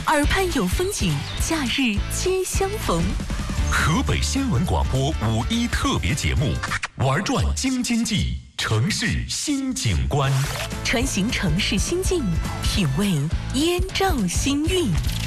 耳畔有风景，假日皆相逢。 河北新闻广播5.1特别节目，玩转京津冀，城市新景观， 穿行城市心境，品味燕赵新韵。